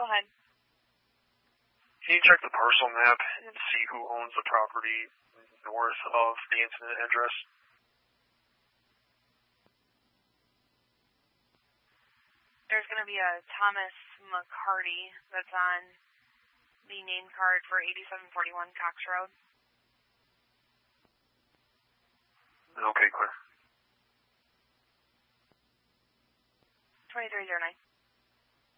Go ahead. Can you check the parcel map and see who owns the property north of the incident address? There's going to be a Thomas McCarty that's on the name card for 8741 Cox Road. Okay, clear. 2309.